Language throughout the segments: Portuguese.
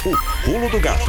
O Pulo do Gato.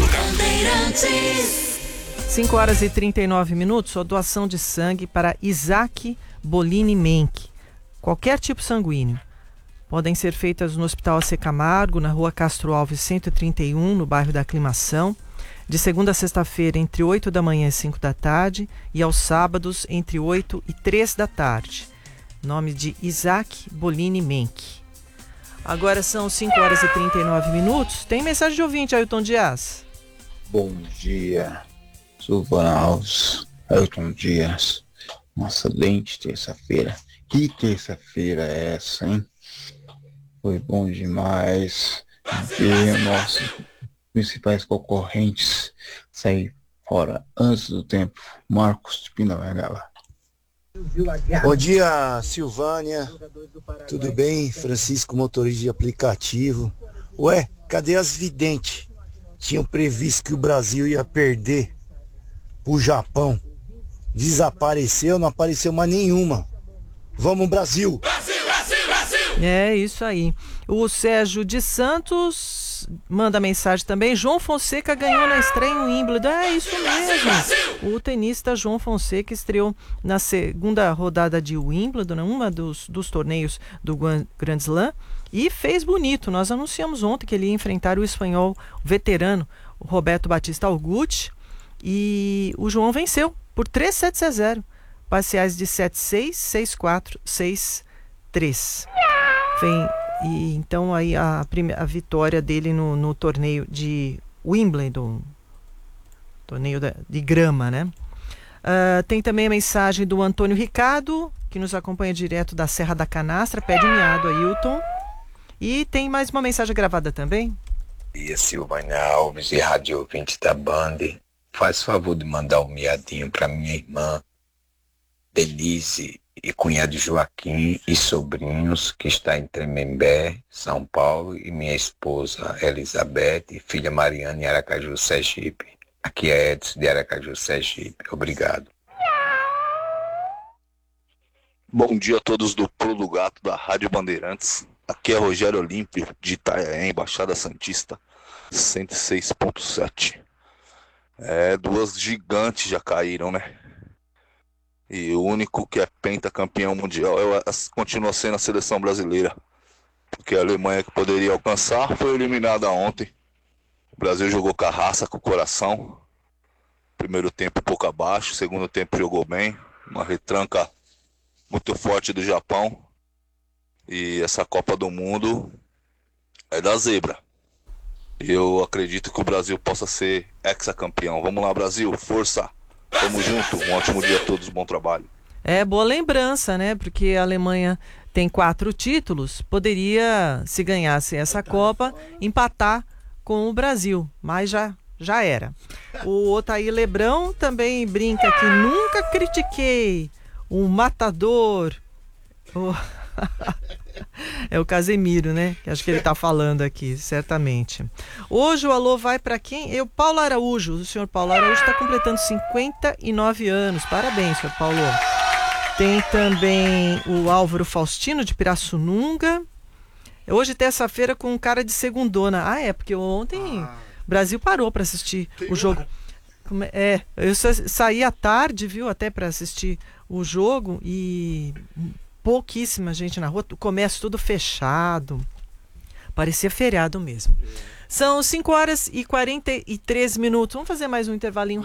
5 horas e 39 minutos, a doação de sangue para Isaac Bolini Menck. Qualquer tipo sanguíneo. Podem ser feitas no Hospital AC Camargo, na Rua Castro Alves 131, no bairro da Aclimação, de segunda a sexta-feira entre 8 da manhã e 5 da tarde e aos sábados entre 8 e 3 da tarde. Nome de Isaac Bolini Menck. Agora são 5 horas e 39 minutos. Tem mensagem de ouvinte, Ailton Dias. Bom dia, Silvana Alves, Ailton Dias. Uma excelente terça-feira. Que terça-feira é essa, hein? Foi bom demais ver nossos principais concorrentes sair fora antes do tempo. Marcos de Pindamonhangaba. Bom dia, Silvânia. Tudo bem? Francisco, motorista de aplicativo. Ué, cadê as videntes? Tinham previsto que o Brasil ia perder pro Japão. Desapareceu, não apareceu mais nenhuma. Vamos, Brasil! É isso aí. O Sérgio de Santos manda mensagem também. João Fonseca ganhou na estreia em Wimbledon. É isso mesmo. O tenista João Fonseca estreou na segunda rodada de Wimbledon, uma dos torneios do Grand Slam, e fez bonito. Nós anunciamos ontem que ele ia enfrentar o espanhol veterano o Roberto Batista Agut, e o João venceu por 3-7-0. Parciais de 7-6, 6-4, 6-3. E então aí a vitória dele no torneio de Wimbledon, torneio de grama, né? Tem também a mensagem do Antônio Ricardo, que nos acompanha direto da Serra da Canastra, pede miado, Ailton. E tem mais uma mensagem gravada também. E Silvânia Alves e Rádio Ouvinte da Band, faz favor de mandar um miadinho para minha irmã Denise e cunhado Joaquim e sobrinhos, que está em Tremembé, São Paulo, e minha esposa Elizabeth e filha Mariana em Aracaju, Sergipe. Aqui é Edson de Aracaju, Sergipe. Obrigado. Bom dia a todos do Pulo do Gato da Rádio Bandeirantes. Aqui é Rogério Olímpio de Itanhaém, Baixada Santista, 106.7. Duas gigantes já caíram, né? E o único que é pentacampeão mundial continua sendo a seleção brasileira. Porque a Alemanha, que poderia alcançar, foi eliminada ontem. O Brasil jogou com a raça, com o coração. Primeiro tempo um pouco abaixo, segundo tempo jogou bem. Uma retranca muito forte do Japão. E essa Copa do Mundo é da zebra. E eu acredito que o Brasil possa ser hexacampeão. Vamos lá, Brasil, força! Tamo junto, um ótimo dia a todos, bom trabalho. Boa lembrança, né? Porque a Alemanha tem 4 títulos, poderia, se ganhasse essa Copa, empatar com o Brasil, mas já era. O Otair Lebrão também brinca que nunca critiquei um matador. É o Casemiro, né? Que acho que ele está falando aqui, certamente. Hoje o alô vai para quem? O Paulo Araújo. O senhor Paulo Araújo está completando 59 anos. Parabéns, senhor Paulo. Tem também o Álvaro Faustino, de Pirassununga. Hoje, terça-feira, com cara de segundona. Porque ontem o Brasil parou para assistir o jogo. Eu saí à tarde, viu, até para assistir o jogo, e pouquíssima gente na rua, o comércio tudo fechado. Parecia feriado mesmo. São 5 horas e 43 minutos. Vamos fazer mais um intervalinho